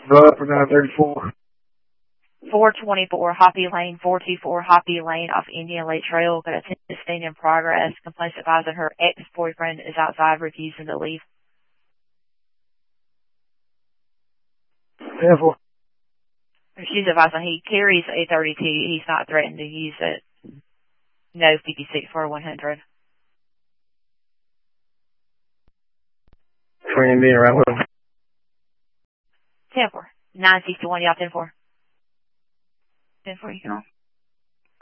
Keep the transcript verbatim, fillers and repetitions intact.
Blow up for nine thirty-four. four twenty-four Hoppy Lane, four two four Hoppy Lane off Indian Lake Trail. Got a ten in progress. Complaints advising her ex-boyfriend is outside refusing to leave. ten four. She's advising he carries a thirty-two. He's not threatened to use it. No fifty-six for one hundred. twenty being around with him. ten four. nine sixty-one, y'all ten four. ten four, you can all.